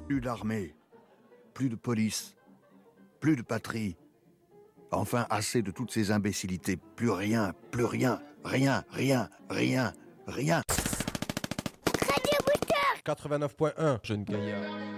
Plus d'armée, plus de police, plus de patrie. Enfin, assez de toutes ces imbécilités. Plus rien, rien, rien, rien, rien, rien. Radio Moutarde 89.1, jeune gaillard.